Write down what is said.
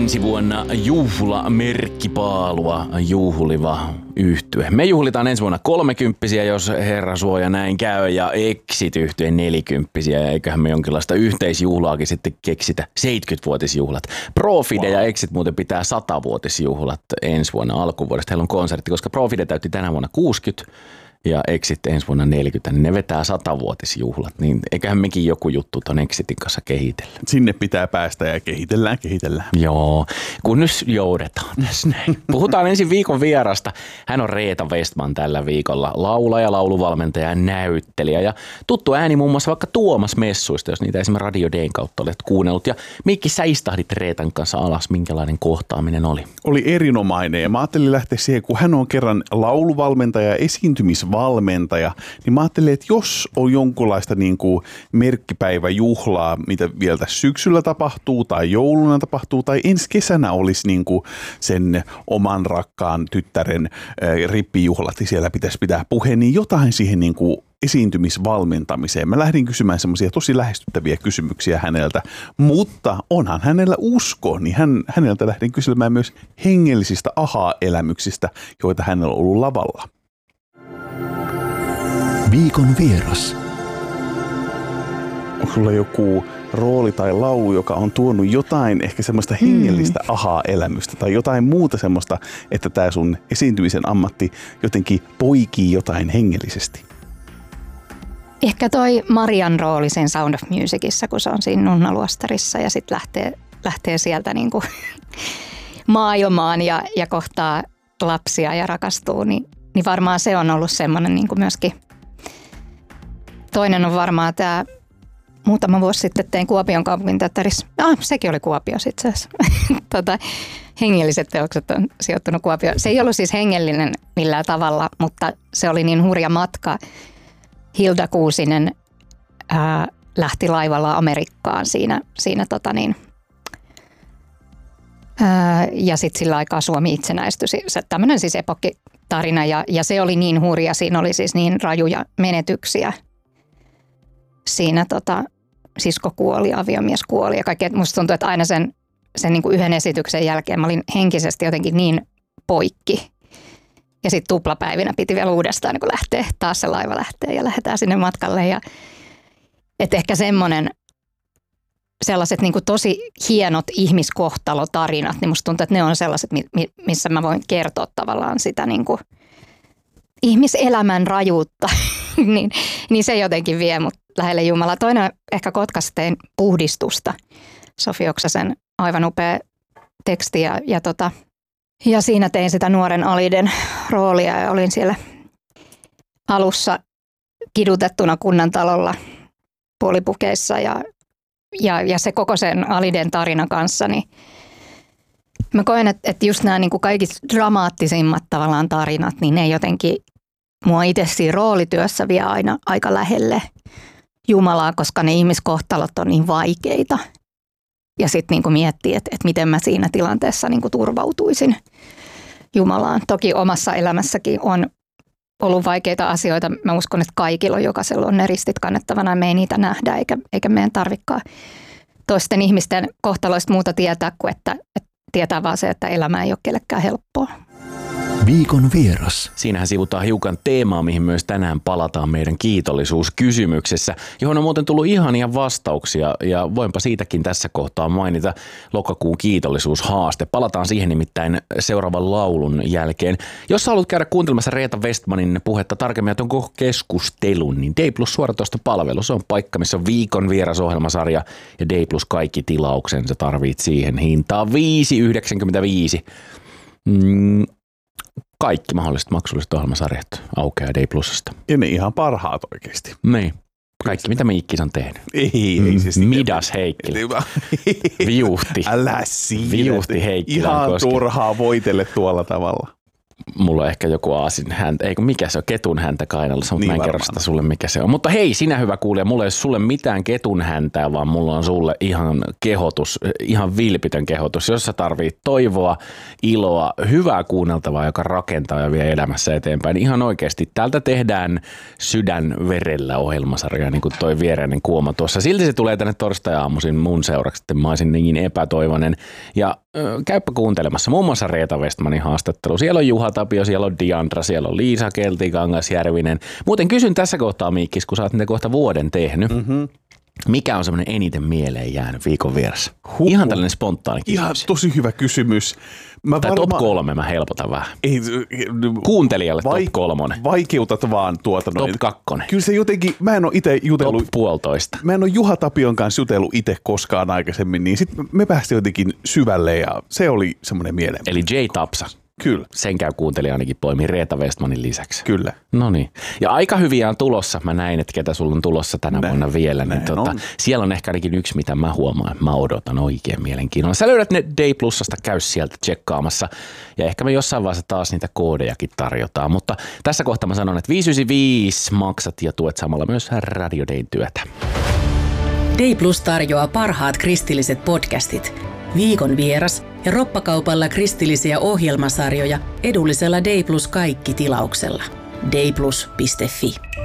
ensi vuonna juhlamerkkipaalua juhliva yhtye. Me juhlitaan ensi vuonna 30-vuotiaita, jos herra suoja näin käy, ja Exit-yhtyeen 40-vuotiaita, ja eiköhän me jonkinlaista yhteisjuhlaakin sitten keksitä 70-vuotisjuhlat. Profide ja Exit muuten pitää 100-vuotisjuhlat ensi vuonna alkuvuodesta. Heillä on konsertti, koska Profide täytti tänä vuonna 60 ja Exit ensi vuonna 40, niin ne vetää 100-vuotisjuhlat, niin eiköhän mekin joku juttu ton Exitin kanssa kehitellä. Sinne pitää päästä ja kehitellään. Joo, kun nyt joudetaan tässä näin. Puhutaan ensin viikon vierasta. Hän on Reetta Westman tällä viikolla, laulaja, lauluvalmentaja ja näyttelijä. Ja tuttu ääni muun muassa vaikka Tuomas Messuista, jos niitä esimerkiksi Radio Dayn kautta olet kuunnellut. Ja Mikki, sä istahdit Reetan kanssa alas, minkälainen kohtaaminen oli? Oli erinomainen, ja mä ajattelin lähteä siihen, kun hän on kerran lauluvalmentaja ja esiintymisvalmentaja, niin mä ajattelin, että jos on jonkunlaista niin kuin merkkipäiväjuhlaa, mitä vielä tässä syksyllä tapahtuu tai jouluna tapahtuu tai ensi kesänä olisi niin kuin sen oman rakkaan tyttären rippijuhlat, niin siellä pitäisi pitää puheen, niin jotain siihen niin kuin esiintymisvalmentamiseen. Mä lähdin kysymään semmoisia tosi lähestyttäviä kysymyksiä häneltä, mutta onhan hänellä usko, niin häneltä lähdin kyselemään myös hengellisistä aha-elämyksistä, joita hänellä on ollut lavalla. Viikon vieras. Onko sulla joku rooli tai laulu, joka on tuonut jotain ehkä semmoista hengellistä aha-elämystä tai jotain muuta semmoista, että tämä sun esiintymisen ammatti jotenkin poikii jotain hengellisesti? Ehkä toi Marian rooli siinä Sound of Musicissa, kun se on siinä nunnaluostarissa ja sitten lähtee sieltä niinku maailmaan ja kohtaa lapsia ja rakastuu, niin varmaan se on ollut semmoinen niinku myöskin. Toinen on varmaan tämä, muutama vuosi sitten tein Kuopion kaupunginteatterissa. Sekin oli Kuopiossa itse asiassa. Hengelliset teokset on sijoittunut Kuopioon. Se ei ollut siis hengellinen millään tavalla, mutta se oli niin hurja matka. Hilda Kuusinen lähti laivalla Amerikkaan siinä ja sitten sillä aikaa Suomi itsenäistyi. Tämmöinen siis epokkitarina ja se oli niin hurja. Siinä oli siis niin rajuja menetyksiä. Siinä sisko kuoli, aviomies kuoli ja kaikkea. Musta tuntuu, että aina sen niin kuin yhden esityksen jälkeen mä olin henkisesti jotenkin niin poikki. Ja sitten tuplapäivinä piti vielä uudestaan niin lähteä, taas se laiva lähtee ja lähdetään sinne matkalle. Ja, et ehkä sellaiset niin kuin tosi hienot ihmiskohtalotarinat, niin musta tuntuu, että ne on sellaiset, missä mä voin kertoa tavallaan sitä niin kuin ihmiselämän rajuutta. niin se jotenkin vie mut lähelle Jumalaa. Toinen ehkä Kotkassa tein Puhdistusta. Sofi Oksasen aivan upea teksti ja siinä tein sitä nuoren Aliden roolia ja olin siellä alussa kidutettuna kunnantalolla puolipukeissa ja se koko sen Aliden tarina kanssa, niin mä koen, että just nämä niin kuin kaikista dramaattisimmat tavallaan tarinat, niin ne jotenkin mua itse siinä roolityössä vie aina aika lähelle Jumalaa, koska ne ihmiskohtalot on niin vaikeita. Ja sitten niin miettii, että miten mä siinä tilanteessa niin turvautuisin Jumalaan. Toki omassa elämässäkin on ollut vaikeita asioita. Mä uskon, että kaikilla jokaisella on ne ristit kannettavana. Me ei niitä nähdä eikä meidän tarvikaan toisten ihmisten kohtaloista muuta tietää kuin, että tietää vaan se, että elämä ei ole kellekään helppoa. Viikon vieras. Siinähän sivutaan hiukan teemaa, mihin myös tänään palataan meidän kiitollisuuskysymyksessä, johon on muuten tullut ihania vastauksia ja voinpa siitäkin tässä kohtaa mainita lokakuun kiitollisuushaaste. Palataan siihen nimittäin seuraavan laulun jälkeen. Jos haluat käydä kuuntelemassa Reetta Westmanin puhetta tarkemmin ja tuon keskustelun, niin D Plus suoratoistopalvelu, se on paikka, missä on viikon vierasohjelmasarja ja D Plus kaikki tilauksen, sä tarvit siihen hintaa 5,95. Kaikki mahdolliset maksulliset ohjelmasarjat aukeaa D Plusasta. Ja ne ihan parhaat oikeasti. Niin. Kaikki, mitä Miikkis on tehnyt. Ei siis Midas Heikkilä. Viuhti. Älä siinä. Viuhti Heikkilä. Ihan turhaa voitelle tuolla tavalla. Mulla on ehkä joku aasin häntä, eikö mikä se on, ketun häntä kainalossa, mutta niin mä en kerro sitä sulle mikä se on. Mutta hei, sinä hyvä kuulija, mulla ei ole sulle mitään ketun häntää, vaan mulla on sulle ihan kehotus, ihan vilpitön kehotus, jos sä tarvit toivoa, iloa, hyvää kuunneltavaa, joka rakentaa ja vie elämässä eteenpäin. Ihan oikeasti, täältä tehdään sydän verellä ohjelmasarja, niin kuin toi viereinen kuoma tuossa. Silti se tulee tänne torstai-aamuisin mun seuraksi, että mä olisin niin epätoivoinen. Ja käyppä kuuntelemassa muun muassa Reetta Westmanin haastattelu. Siellä on Juha Tapio, siellä on Diandra, siellä on Liisa Keltikangas-Järvinen. Muuten kysyn tässä kohtaa, Miikkis, kun sä oot niitä kohta vuoden tehnyt. Mikä on semmoinen eniten mieleen jäänyt viikon vieressä? Ihan tällainen spontaani kysymys. Ihan tosi hyvä kysymys. Top 3 mä helpotan vähän. Kuuntelijalle top 3. Vaikeutat vaan tuota noin. Top 2. Kyllä se jotenkin, mä en ole itse jutellut. Top 1,5. Mä en ole Juha Tapion kanssa jutellut itse koskaan aikaisemmin, niin sitten me päästiin jotenkin syvälle ja se oli semmoinen mieleen. Eli J. Tapsa. Kyllä. Sen käy kuuntelija ainakin poimii Reetta Westmanin lisäksi. Kyllä. No niin. Ja aika hyviä on tulossa. Mä näin, että ketä sulla on tulossa tänä vuonna vielä. Niin siellä on ehkä ainakin yksi, mitä mä huomaan. Mä odotan oikein mielenkiinnolla. Sä löydät ne Day Plusasta, käy sieltä tsekkaamassa. Ja ehkä me jossain vaiheessa taas niitä koodejakin tarjotaan. Mutta tässä kohtaa mä sanon, että 595 maksat ja tuet samalla myös Radio Dayn työtä. Day Plus tarjoaa parhaat kristilliset podcastit, Viikon vieras ja roppakaupalla kristillisiä ohjelmasarjoja edullisella Day Plus kaikki -tilauksella. dayplus.fi.